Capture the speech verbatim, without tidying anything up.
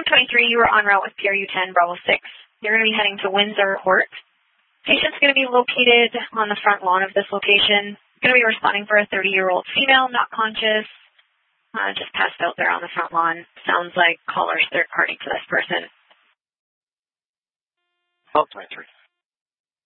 twenty-three, you are en route with P R U ten, Bravo six. You're going to be heading to Windsor Court. Patient's going to be located on the front lawn of this location. Going to be responding for a thirty-year-old female, not conscious, uh, just passed out there on the front lawn. Sounds like caller's third party to this person. twelve twenty-three.